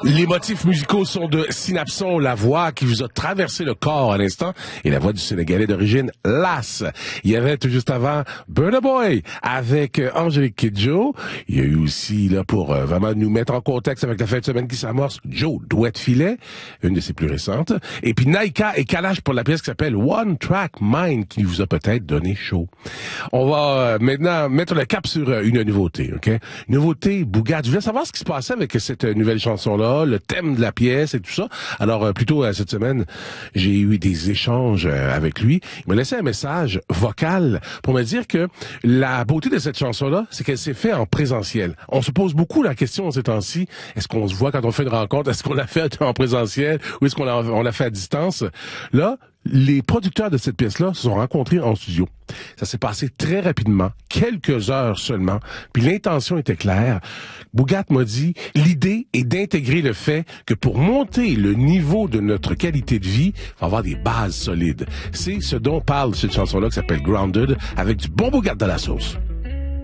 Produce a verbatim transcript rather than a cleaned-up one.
Les motifs musicaux sont de Synapson, la voix qui vous a traversé le corps à l'instant, et la voix du Sénégalais d'origine Las. Il y avait tout juste avant Burna Boy avec euh, Angélique Kidjo. Il y a eu aussi, là, pour euh, vraiment nous mettre en contexte avec la fin de semaine qui s'amorce, Joe Douette Filet, une de ses plus récentes. Et puis Naika et Kalash pour la pièce qui s'appelle One Track Mind, qui vous a peut-être donné chaud. On va euh, maintenant mettre le cap sur euh, une nouveauté, OK? Nouveauté, Bougat. Je voulais savoir ce qui se passait avec cette euh, nouvelle chanson-là, le thème de la pièce et tout ça. Alors, euh, plutôt euh, cette semaine, j'ai eu des échanges euh, avec lui. Il m'a laissé un message vocal pour me dire que la beauté de cette chanson-là, c'est qu'elle s'est faite en présentiel. On se pose beaucoup la question ces temps-ci, est-ce qu'on se voit quand on fait une rencontre, est-ce qu'on l'a fait en présentiel ou est-ce qu'on l'a, on l'a fait à distance? Là, les producteurs de cette pièce-là se sont rencontrés en studio. Ça s'est passé très rapidement, quelques heures seulement, puis l'intention était claire. Bougat m'a dit, l'idée est d'intégrer le fait que pour monter le niveau de notre qualité de vie, il faut avoir des bases solides. C'est ce dont parle cette chanson-là qui s'appelle Grounded, avec du bon Bougat dans la sauce.